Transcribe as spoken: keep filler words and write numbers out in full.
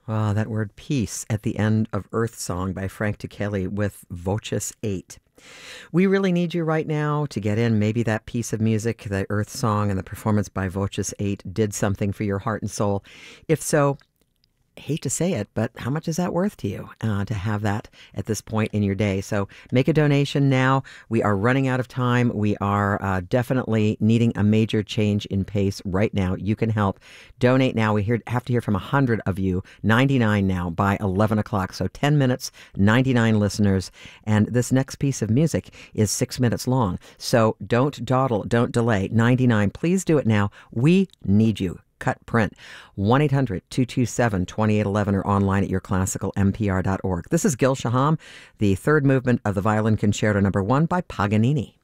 Ah, that word peace at the end of Earth Song by Frank Tukeli with Voces eight. We really need you right now to get in. Maybe that piece of music, the Earth Song and the performance by Voces eight did something for your heart and soul. If so, hate to say it, but how much is that worth to you uh, to have that at this point in your day? So make a donation now. We are running out of time. We are uh, definitely needing a major change in pace right now. You can help. Donate now. We hear, have to hear from one hundred of you, ninety-nine now by eleven o'clock. So ten minutes, ninety-nine listeners. And this next piece of music is six minutes long. So don't dawdle, don't delay. ninety-nine, please do it now. We need you. Cut print. one eight hundred two two seven two eight one one or online at your classical m p r dot org. This is Gil Shaham, the third movement of the Violin Concerto number one by Paganini.